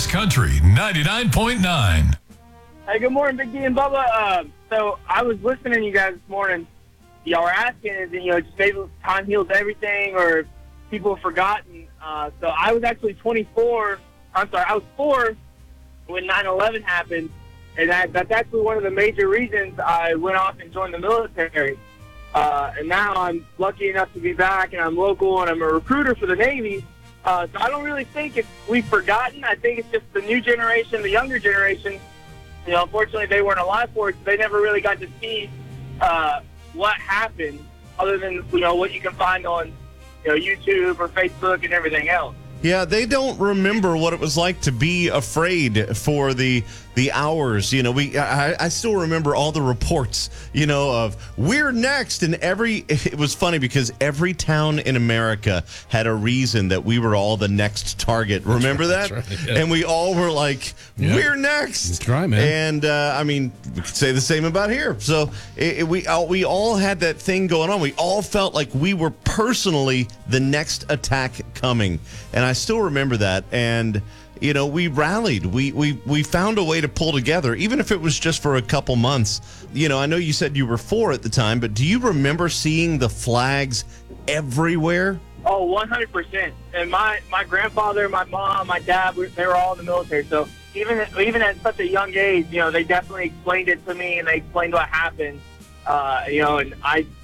West Country 99.9. Hey, good morning, Big D and Bubba. So I was listening to you guys this morning. Y'all were asking, just maybe time heals everything or people have forgotten. So I was actually 24. I was 4 when 9/11 happened. And that's actually one of the major reasons I went off and joined the military. And now I'm lucky enough to be back, and I'm local, and I'm a recruiter for the Navy. So I don't really think we've forgotten. I think it's just the new generation, the younger generation. Unfortunately, they weren't alive for it, so they never really got to see what happened, other than what you can find on YouTube or Facebook and everything else. Yeah, they don't remember what it was like to be afraid for the hours. I still remember all the reports, of we're next. And it was funny because every town in America had a reason that we were all the next target. Remember that? That's right, yeah. And we all were like, we're next. That's right, man. And we could say the same about here. So we all had that thing going on. We all felt like we were personally the next attack coming. And I still remember that. And we rallied. We found a way to pull together, even if it was just for a couple months. I know you said you were 4 at the time, but do you remember seeing the flags everywhere? Oh, 100%. And my grandfather, my mom, my dad, they were all in the military. So even at such a young age, they definitely explained it to me, and they explained what happened. And